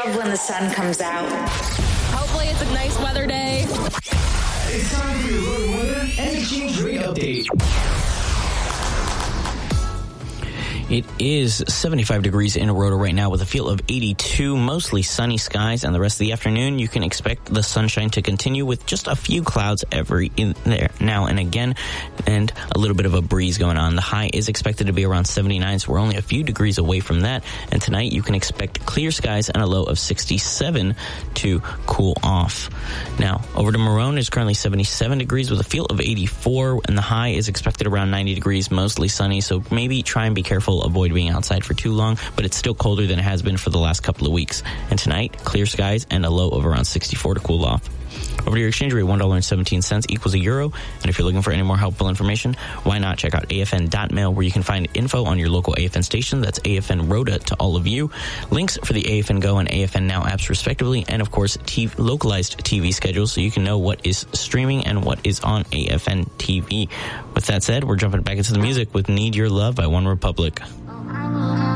love when the sun comes out. Hopefully it's a nice weather day. It's time for your road weather and exchange rate update. It is 75 degrees in Aurora right now with a feel of 82, mostly sunny skies, and the rest of the afternoon you can expect the sunshine to continue with just a few clouds every in there now and again, and a little bit of a breeze going on. The high is expected to be around 79, so we're only a few degrees away from that, and tonight you can expect clear skies and a low of 67 to cool off. Now, over to Marone is currently 77 degrees with a feel of 84, and the high is expected around 90 degrees, mostly sunny, so maybe try and be careful. Avoid being outside for too long, but it's still colder than it has been for the last couple of weeks. And tonight, clear skies and a low of around 64 to cool off. Over to your exchange rate, $1.17 equals €1. And if you're looking for any more helpful information, why not check out afn.mail, where you can find info on your local AFN station. That's AFN Rhoda to all of you. Links for the AFN Go and AFN Now apps respectively, and of course, localized TV schedules so you can know what is streaming and what is on AFN TV. With that said, we're jumping back into the music with Need Your Love by One Republic.